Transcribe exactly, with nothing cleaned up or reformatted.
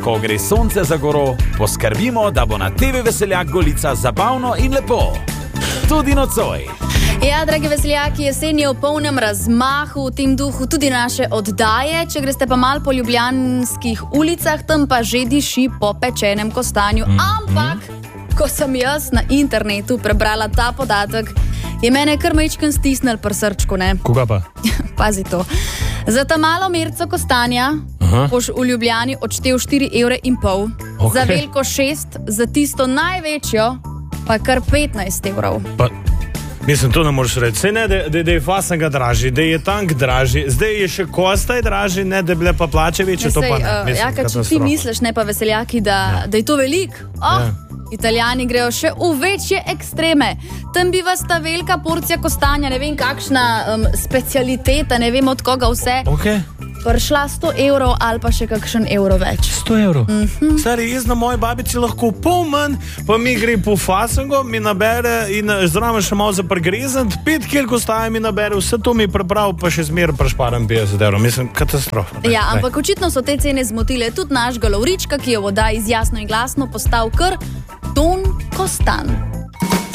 ko gre sonce za goro, poskrbimo, da bo na te ve Veseljak Golica zabavno in lepo. Tudi nocoj. Ja, dragi veseljaki, jesen je v polnem razmahu, v tem duhu tudi naše oddaje. Če greste pa mal po ljubljanskih ulicah, tam pa že diši po pečenem kostanju. Ampak, ko sem jaz na internetu prebrala ta podatek, je mene kar majčken stisnil pri srčku, ne? Koga pa? Pazi to. Za ta malo merco kostanja Aha. boš v Ljubljani odštel štiri evre in pol, okay. Za veliko šest, za tisto največjo pa kar petnajst evrov. Pa, mislim, to ne moreš reči. Sej ne, da, da, da je fasanga dražji, da je tank dražji, zdaj je še kostaj dražji, ne, da bile pa plače večje, to pa ne. Uh, mislim, ja, kaj, če ti misliš, ne pa veseljaki, da, ja. da je to velik. Oh, ja. Italijani grejo še v večje ekstreme. Tam bi vas ta velika porcija kostanja, ne vem kakšna um, specialiteta, ne vem od koga vse, okay. prišla sto evrov ali pa še kakšen evro več. sto evrov? Mm-hmm. Stari, jaz na moji babici lahko pol manj, pa mi gre po fasango, mi nabere in zraven še malo za pregrezant, pet kil kostaja mi nabere, vse to mi preprav, pa še zmer prešparam petdeset evrov. Mislim, katastrofa. Ne, ja, ampak ne. Očitno so te cene zmotile tudi našega Lovrička, ki je v oddaji z Jasno in glasno postal kar Don Kostan.